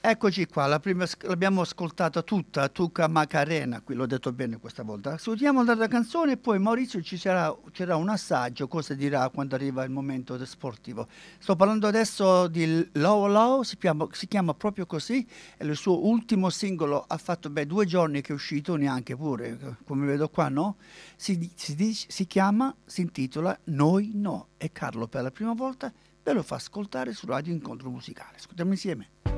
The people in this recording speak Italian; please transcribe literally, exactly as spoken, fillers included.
Eccoci qua, la prima, l'abbiamo ascoltata tutta, Tuca Macarena, qui l'ho detto bene questa volta. Ascoltiamo la canzone e poi Maurizio ci sarà, c'era un assaggio, cosa dirà quando arriva il momento del sportivo. Sto parlando adesso di Low Low, si chiama, si chiama proprio così, è il suo ultimo singolo, ha fatto beh, due giorni che è uscito, neanche pure, come vedo qua, no? Si, si, dice- si chiama, si intitola Noi No e Carlo per la prima volta ve lo fa ascoltare su Radio Incontro Musicale. Ascoltiamo insieme.